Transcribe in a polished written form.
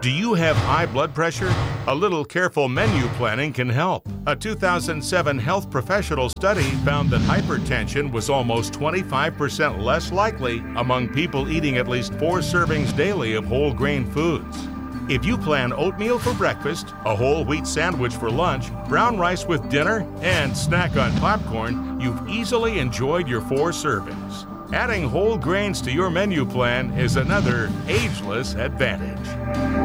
Do you have high blood pressure? A little careful menu planning can help. A 2007 health professional study found that hypertension was almost 25% less likely among people eating at least 4 servings daily of whole grain foods. If you plan oatmeal for breakfast, a whole wheat sandwich for lunch, brown rice with dinner, and snack on popcorn, you've easily enjoyed your 4 servings. Adding whole grains to your menu plan is another ageless advantage.